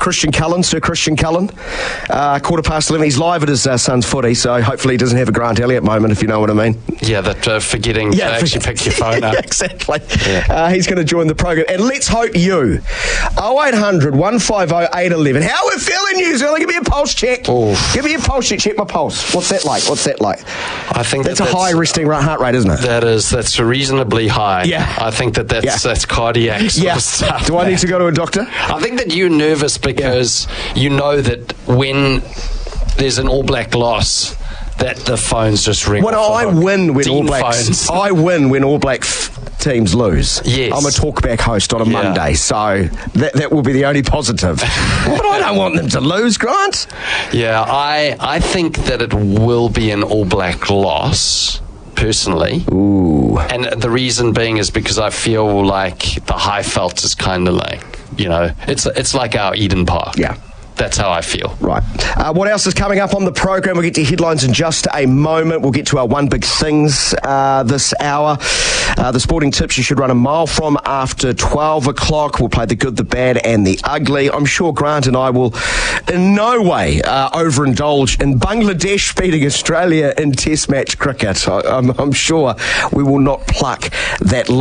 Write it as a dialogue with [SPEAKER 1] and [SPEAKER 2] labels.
[SPEAKER 1] Christian Cullen, Sir Christian Cullen. 11:15. He's live at his son's footy, so hopefully he doesn't have a Grant Elliott moment, if you know what I mean.
[SPEAKER 2] Yeah, that forgetting to actually pick your phone up.
[SPEAKER 1] Exactly. Yeah. He's going to join the program. And let's hope you. 0800 150 811. How are we feeling, New Zealand? Give me a pulse check.
[SPEAKER 2] Oof.
[SPEAKER 1] Give me a pulse check. Check my pulse. What's that like?
[SPEAKER 2] I think
[SPEAKER 1] that's a high resting heart rate, isn't it?
[SPEAKER 2] That's reasonably high.
[SPEAKER 1] Yeah.
[SPEAKER 2] I think that's cardiac sort of stuff.
[SPEAKER 1] Do I need to go to a doctor?
[SPEAKER 2] I think that you're nervous because you know that when there's an All Black loss, that the phones just ring.
[SPEAKER 1] Well, I win when All Blacks. I win when All Black teams lose.
[SPEAKER 2] Yes.
[SPEAKER 1] I'm a talkback host on a Monday, so that will be the only positive. But I don't want them to lose, Grant.
[SPEAKER 2] Yeah, I think that it will be an All Black loss, personally.
[SPEAKER 1] Ooh.
[SPEAKER 2] And the reason being is because I feel like the high felt is kind of like, it's like our Eden Park.
[SPEAKER 1] Yeah.
[SPEAKER 2] That's how I feel.
[SPEAKER 1] Right. What else is coming up on the program? We'll get to headlines in just a moment. We'll get to our one big things this hour. The sporting tips you should run a mile from after 12 o'clock. We'll play the good, the bad and the ugly. I'm sure Grant and I will in no way overindulge in Bangladesh beating Australia in test match cricket. I'm sure we will not pluck that